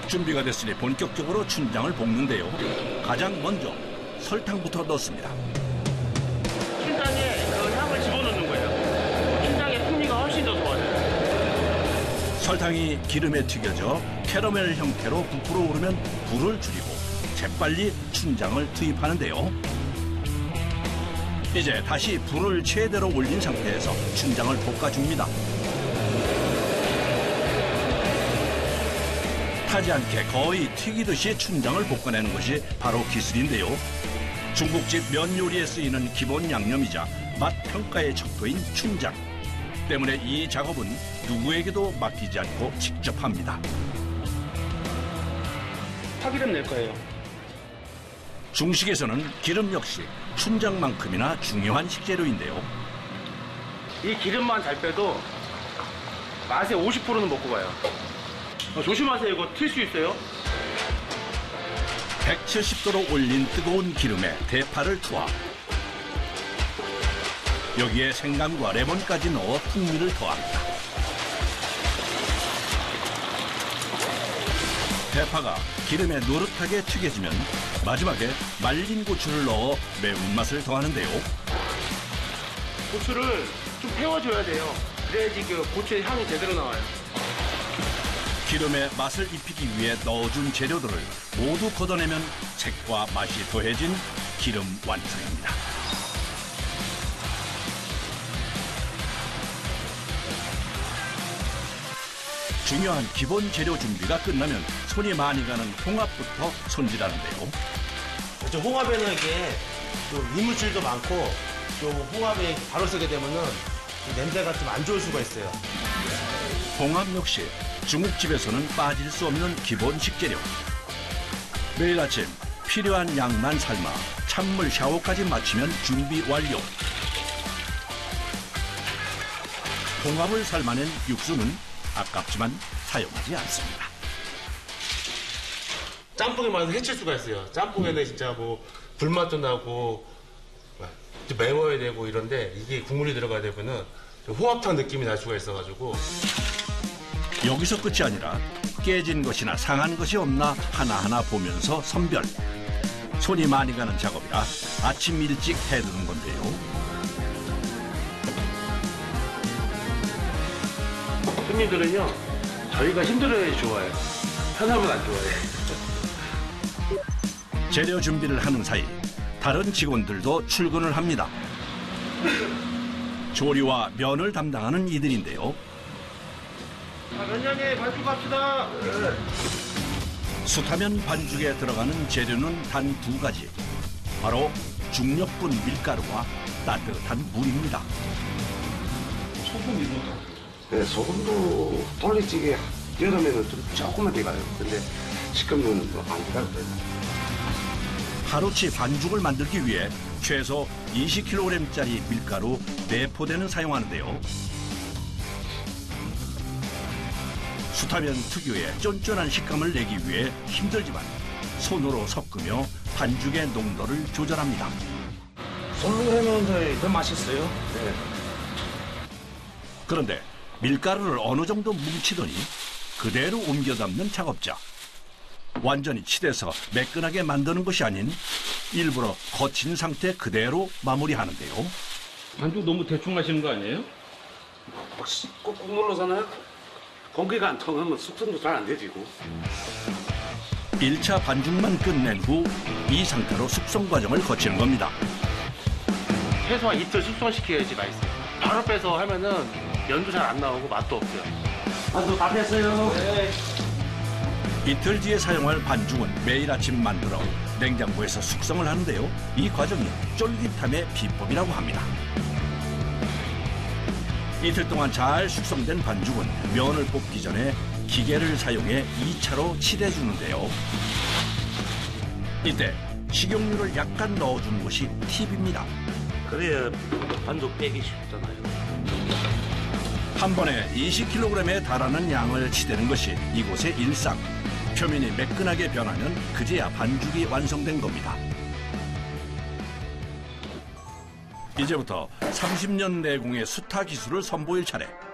준비가 됐으니 본격적으로 춘장을 볶는데요. 가장 먼저 설탕부터 넣습니다. 춘장에 그 향을 집어넣는 거예요. 춘장의 풍미가 훨씬 더 좋아져요. 설탕이 기름에 튀겨져 캐러멜 형태로 부풀어 오르면 불을 줄이고 재빨리 춘장을 투입하는데요. 이제 다시 불을 최대로 올린 상태에서 춘장을 볶아줍니다. 타지 않게 거의 튀기듯이 춘장을 볶아내는 것이 바로 기술인데요. 중국집 면 요리에 쓰이는 기본 양념이자 맛 평가의 척도인 춘장. 때문에 이 작업은 누구에게도 맡기지 않고 직접 합니다. 파기름 낼 거예요. 중식에서는 기름 역시 춘장만큼이나 중요한 식재료인데요. 이 기름만 잘 빼도 맛의 50%는 먹고 가요. 조심하세요. 이거 튈 수 있어요. 170도로 올린 뜨거운 기름에 대파를 투하. 여기에 생강과 레몬까지 넣어 풍미를 더합니다. 대파가 기름에 노릇하게 튀겨지면 마지막에 말린 고추를 넣어 매운맛을 더하는데요. 고추를 좀 태워줘야 돼요. 그래야지 그 고추의 향이 제대로 나와요. 기름에 맛을 입히기 위해 넣어준 재료들을 모두 걷어내면 색과 맛이 더해진 기름 완성입니다. 중요한 기본 재료 준비가 끝나면 손이 많이 가는 홍합부터 손질하는데요. 홍합에는 이게 좀 이물질도 많고 좀 홍합에 바로 쓰게 되면은 냄새가 좀 안 좋을 수가 있어요. 홍합 역시 중국집에서는 빠질 수 없는 기본 식재료. 매일 아침 필요한 양만 삶아 찬물 샤워까지 마치면 준비 완료. 홍합을 삶아낸 육수는 아깝지만 사용하지 않습니다. 짬뽕의 맛을 해칠 수가 있어요. 짬뽕에는 진짜 뭐 불맛도 나고 매워야 되고 이런데 이게 국물이 들어가야 되면은 홍합탕 느낌이 날 수가 있어가지고. 여기서 끝이 아니라 깨진 것이나 상한 것이 없나 하나하나 보면서 선별. 손이 많이 가는 작업이라 아침 일찍 해두는 건데요. 손님들은요, 저희가 힘들어야 좋아해요. 편하면 안 좋아해요. 재료 준비를 하는 사이 다른 직원들도 출근을 합니다. 조리와 면을 담당하는 이들인데요. 면장님 반죽 갑시다. 숯하면 반죽에 들어가는 재료는 단 두 가지. 바로 중력분 밀가루와 따뜻한 물입니다. 소금이도. 네, 소금도 돌리찌개 여름에는 좀 조금만 들어가요. 근데 지금은 안 들어가요. 하루치 반죽을 만들기 위해 최소 20kg짜리 밀가루 4포대는 사용하는데요. 숯하면 특유의 쫀쫀한 식감을 내기 위해 힘들지만 손으로 섞으며 반죽의 농도를 조절합니다. 손으로 해놓은 더 맛있어요. 네. 그런데 밀가루를 어느 정도 뭉치더니 그대로 옮겨 담는 작업자. 완전히 치대서 매끈하게 만드는 것이 아닌 일부러 거친 상태 그대로 마무리하는데요. 반죽 너무 대충 하시는 거 아니에요? 꾹꾹 눌러서는 공기가 안 통하면 숙성도 잘 안 되지고. 1차 반죽만 끝낸 후 이 상태로 숙성 과정을 거치는 겁니다. 최소한 이틀 숙성시켜야지 맛있어요. 바로 빼서 하면은 면도 잘 안 나오고 맛도 없어요. 반죽 다 됐어요. 네. 이틀 뒤에 사용할 반죽은 매일 아침 만들어 냉장고에서 숙성을 하는데요. 이 과정이 쫄깃함의 비법이라고 합니다. 이틀 동안 잘 숙성된 반죽은 면을 볶기 전에 기계를 사용해 2차로 칠해주는데요. 이때 식용유를 약간 넣어주는 것이 팁입니다. 그래야 반죽 빼기 쉽잖아요. 한 번에 20kg에 달하는 양을 치대는 것이 이곳의 일상. 표면이 매끈하게 변하면 그제야 반죽이 완성된 겁니다. 이제부터 30년 내공의 수타 기술을 선보일 차례.